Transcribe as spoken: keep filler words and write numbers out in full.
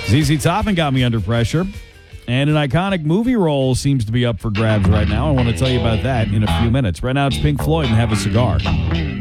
Z Z Top and Got Me Under Pressure. And an iconic movie role seems to be up for grabs right now. I want to tell you about that in a few minutes. Right now, it's Pink Floyd and Have a Cigar.